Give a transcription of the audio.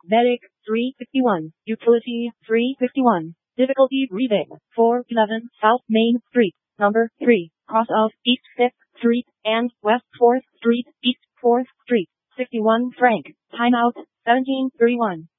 Medic, 351. Utility, 351. Difficulty breathing, 411 South Main Street, number 3, cross of East 5th Street and West 4th Street, East 4th Street, 61 franc. Timeout, 1731.